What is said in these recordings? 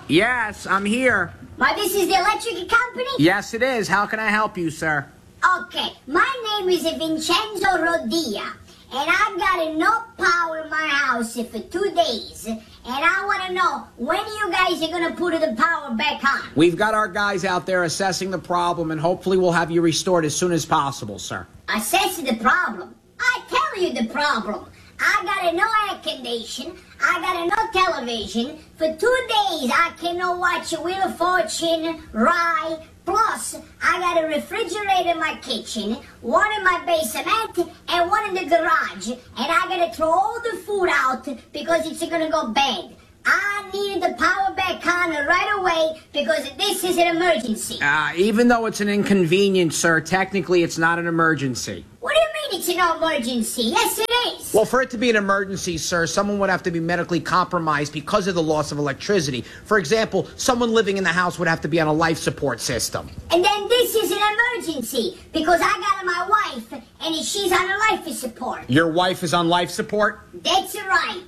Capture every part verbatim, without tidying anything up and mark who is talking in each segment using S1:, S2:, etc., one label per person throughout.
S1: Yes, I'm here.
S2: Why, this is the electric company?
S1: Yes, it is. How can I help you, sir?
S2: Okay, my name is Vincenzo Rodia, and I've got enough power in my house for two days, and I want to know when you guys are going to put the power back on.
S1: We've got our guys out there assessing the problem, and hopefully we'll have you restored as soon as possible, sir.
S2: Assess the problem? I tell you the problem. I got no air condition. I got no television. For two days, I cannot watch Wheel of Fortune, Rye. Plus, I got a refrigerator in my kitchen, one in my basement, and one in the garage. And I got to throw all the food out because it's going to go bad. I needed the power back on right away because this is an emergency.
S1: Uh, even though it's an inconvenience, sir, technically it's not an emergency.
S2: What do you mean it's an emergency? Yes, it is.
S1: Well, for it to be an emergency, sir, someone would have to be medically compromised because of the loss of electricity. For example, someone living in the house would have to be on a life support system.
S2: And then this is an emergency because I got my wife and she's on a life support.
S1: Your wife is on life support?
S2: That's right.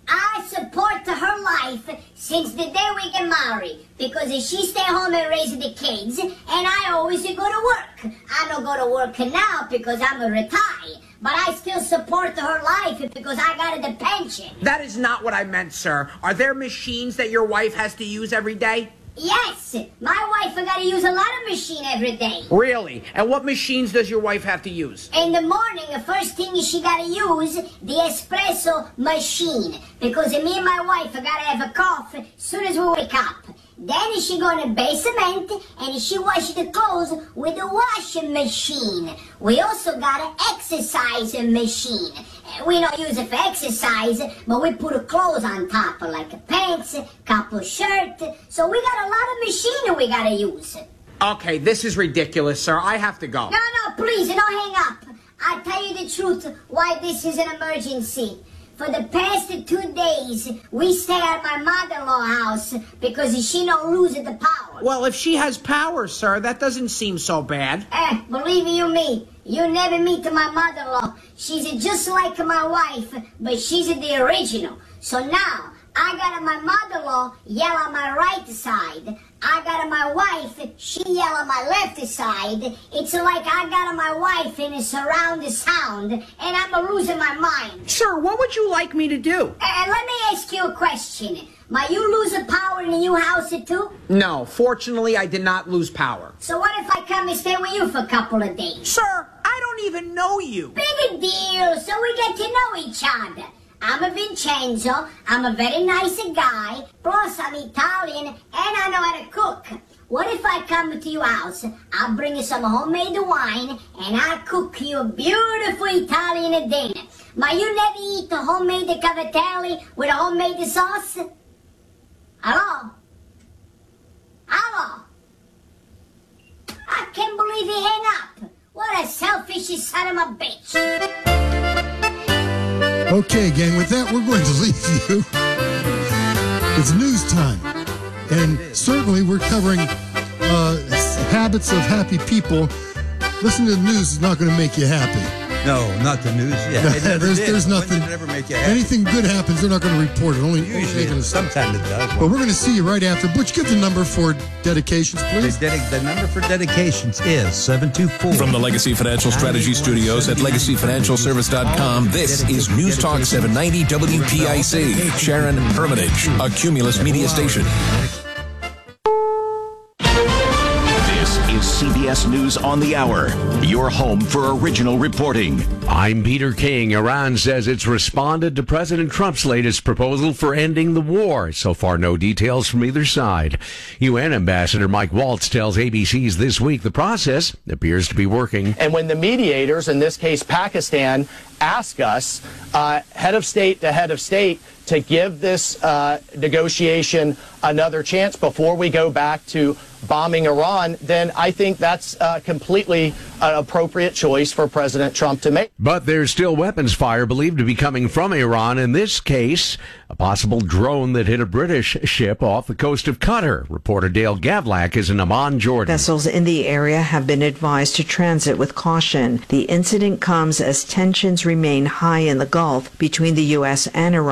S2: I support her life since the day we get married because she stay home and raise the kids, and I always go to work. I don't go to work now because I'm a retired, but I still support her life because I got the pension.
S1: That is not what I meant, sir. Are there machines that your wife has to use every day?
S2: Yes, my wife got to use a lot of machine every day.
S1: Really? And what machines does your wife have to use?
S2: In the morning, the first thing she got to use the espresso machine because me and my wife got to have a coffee as soon as we wake up. Then she go in the basement and she wash the clothes with a washing machine. We also got an exercise machine. We don't use it for exercise, but we put clothes on top, like pants, couple shirt. So we got a lot of machine we got to use.
S1: Okay, this is ridiculous, sir. I have to go.
S2: No, no, please, don't hang up. I'll tell you the truth why this is an emergency. For the past two days, we stay at my mother-in-law house because she don't lose the power.
S1: Well, if she has power, sir, that doesn't seem so bad.
S2: Eh, believe you me, you never meet my mother-in-law. She's just like my wife, but she's the original. So now, I got my mother-in-law yell on my right side. I got my wife, she yell on my left side. It's like I got my wife in a surround sound, and I'm losing my mind.
S1: Sir, what would you like me to do?
S2: Uh, let me ask you a question. Might you lose the power in the new house too?
S1: No, fortunately, I did not lose power.
S2: So what if I come and stay with you for a couple of days?
S1: Sir, I don't even know you.
S2: Big deal, so we get to know each other. I'm a Vincenzo, I'm a very nice guy, plus I'm Italian, and I know how to cook. What if I come to your house, I'll bring you some homemade wine, and I'll cook you a beautiful Italian dinner. But you never eat a homemade cavatelli with a homemade sauce? Hello? Hello? I can't believe he hung up. What a selfish son of a bitch.
S3: Okay, gang, with that, we're going to leave you. It's news time. And certainly we're covering uh, habits of happy people. Listening to the news is not going to make you happy.
S4: No, not the news. Yeah, it never
S3: there's,
S4: did.
S3: there's nothing.
S4: When did it ever make you happy?
S3: Anything good happens, they're not going to report it. Only
S4: Usually,
S3: only
S4: sometimes it does.
S3: But we're going to see you right after. Butch, give the number for dedications, please.
S4: The, dedi- the number for dedications is seven two four.
S5: From the Legacy Financial Strategy Studios at legacy financial service dot com, this is News Talk seven ninety W P I C. Sharon Hermitage, a Cumulus media station.
S6: C B S News on the Hour, your home for original reporting.
S7: I'm Peter King. Iran says it's responded to President Trump's latest proposal for ending the war. So far, no details from either side. U N Ambassador Mike Waltz tells A B C's This Week the process appears to be working.
S8: And when the mediators, in this case Pakistan, ask us, uh, head of state to head of state, to give this uh, negotiation another chance before we go back to bombing Iran, then I think that's uh, completely an appropriate choice for President Trump to make.
S7: But there's still weapons fire believed to be coming from Iran. In this case, a possible drone that hit a British ship off the coast of Qatar. Reporter Dale Gavlak is in Amman, Jordan.
S9: Vessels in the area have been advised to transit with caution. The incident comes as tensions remain high in the Gulf between the U S and Iran amid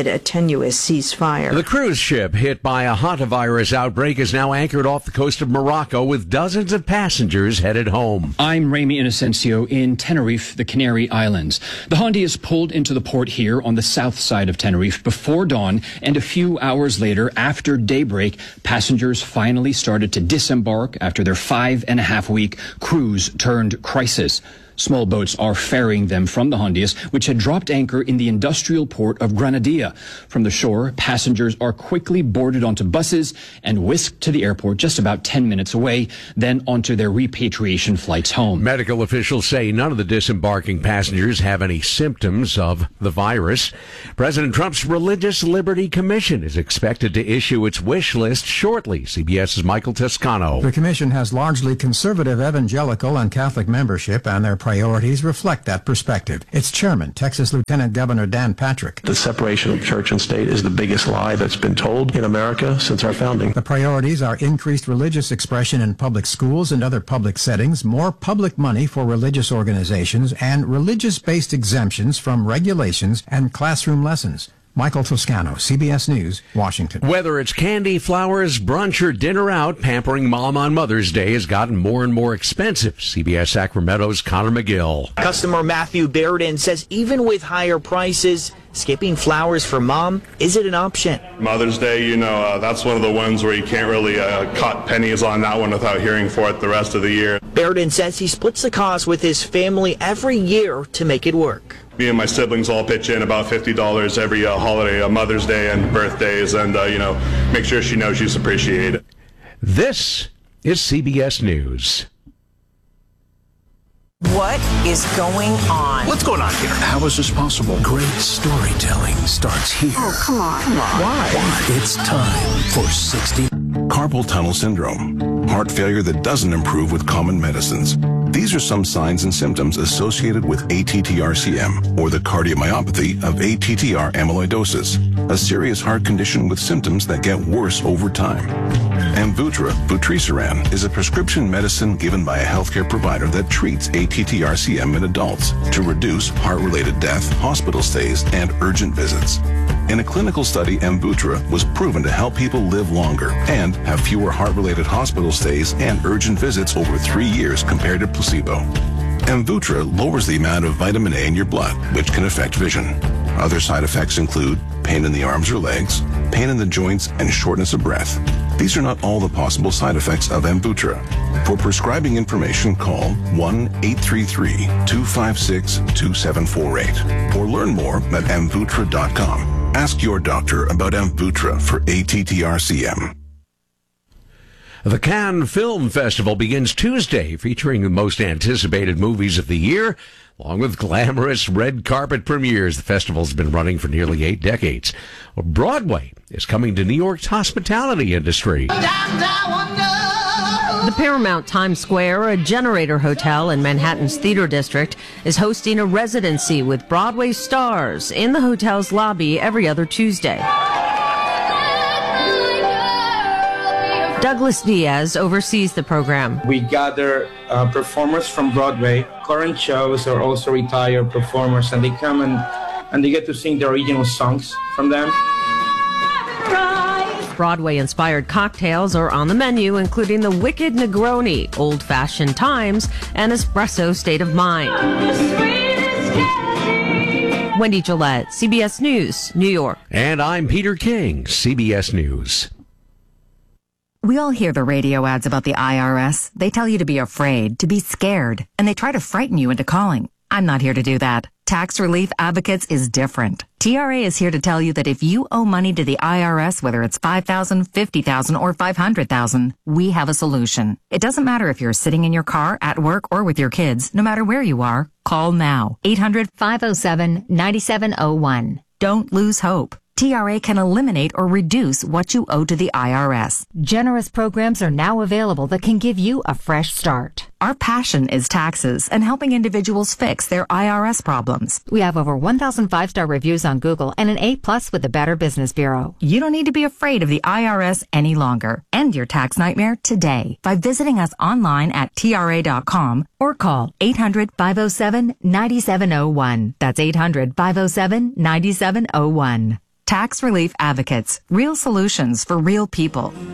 S9: amid a tenuous ceasefire.
S7: The cruise ship hit by a hantavirus outbreak is now anchored off the coast of Morocco with dozens of passengers headed home.
S10: I'm Remy Inocencio in Tenerife, the Canary Islands. The Hondias pulled into the port here on the south side of Tenerife before dawn, and a few hours later, after daybreak, passengers finally started to disembark after their five and a half week cruise turned crisis. Small boats are ferrying them from the Hondias, which had dropped anchor in the industrial port of Granadilla. From the shore, passengers are quickly boarded onto buses and whisked to the airport just about ten minutes away, then onto their repatriation flights home.
S7: Medical officials say none of the disembarking passengers have any symptoms of the virus. President Trump's Religious Liberty Commission is expected to issue its wish list shortly. CBS's Michael Toscano.
S11: The commission has largely conservative evangelical and Catholic membership, and their priorities reflect that perspective. Its chairman, Texas Lieutenant Governor Dan Patrick.
S12: The separation of church and state is the biggest lie that's been told in America since our founding.
S11: The priorities are increased religious expression in public schools and other public settings, more public money for religious organizations, and religious-based exemptions from regulations and classroom lessons. Michael Toscano, C B S News, Washington.
S7: Whether it's candy, flowers, brunch, or dinner out, pampering mom on Mother's Day has gotten more and more expensive. C B S Sacramento's Connor McGill.
S13: Customer Matthew Bairden says even with higher prices, skipping flowers for mom isn't an option.
S14: Mother's Day, you know, uh, that's one of the ones where you can't really uh, cut pennies on that one without hearing for it the rest of the year.
S13: Bairden says he splits the cost with his family every year to make it work.
S14: Me and my siblings all pitch in about fifty dollars every uh, holiday, uh, Mother's Day and birthdays, and, uh, you know, make sure she knows she's appreciated.
S7: This is C B S News.
S15: What is going on?
S5: What's going on here? How is this possible? Great storytelling starts here.
S15: Oh, come on. Come on.
S5: Why? Why? It's time for sixty.
S16: Carpal tunnel syndrome, heart failure that doesn't improve with common medicines. These are some signs and symptoms associated with A T T R C M, or the cardiomyopathy of A T T R amyloidosis, a serious heart condition with symptoms that get worse over time. Amvuttra, vutrisiran, is a prescription medicine given by a healthcare provider that treats A T T R C M in adults to reduce heart-related death, hospital stays, and urgent visits. In a clinical study, Amvuttra was proven to help people live longer and have fewer heart-related hospital stays and urgent visits over three years compared to placebo. Amvuttra lowers the amount of vitamin A in your blood, which can affect vision. Other side effects include pain in the arms or legs, pain in the joints, and shortness of breath. These are not all the possible side effects of Amvuttra. For prescribing information, call one eight three three, two five six, two seven four eight or learn more at amvuttra dot com. Ask your doctor about Amvuttra for A T T R C M.
S7: The Cannes Film Festival begins Tuesday, featuring the most anticipated movies of the year, along with glamorous red carpet premieres. The festival's been running for nearly eight decades. Well, Broadway is coming to New York's hospitality industry.
S17: The Paramount Times Square, a generator hotel in Manhattan's Theater District, is hosting a residency with Broadway stars in the hotel's lobby every other Tuesday. Douglas Diaz oversees the program.
S18: We gather uh, performers from Broadway, current shows, or also retired performers, and they come and, and they get to sing the original songs from them.
S17: Broadway-inspired cocktails are on the menu, including the Wicked Negroni, Old Fashioned Times, and Espresso State of Mind. Wendy Gillette, C B S News, New York.
S7: And I'm Peter King, C B S News.
S19: We all hear the radio ads about the I R S. They tell you to be afraid, to be scared, and they try to frighten you into calling. I'm not here to do that. Tax Relief Advocates is different. T R A is here to tell you that if you owe money to the I R S, whether it's five thousand dollars, fifty thousand dollars, or five hundred thousand dollars, we have a solution. It doesn't matter if you're sitting in your car, at work, or with your kids. No matter where you are, call now. eight hundred, five oh seven, nine seven oh one. Don't lose hope. T R A can eliminate or reduce what you owe to the I R S.
S20: Generous programs are now available that can give you a fresh start.
S19: Our passion is taxes and helping individuals fix their I R S problems.
S20: We have over one thousand five-star reviews on Google and an A plus with the Better Business Bureau.
S19: You don't need to be afraid of the I R S any longer. End your tax nightmare today by visiting us online at T R A dot com or call eight hundred, five oh seven, nine seven oh one. That's eight hundred, five oh seven, nine seven oh one. Tax Relief Advocates, real solutions for real people.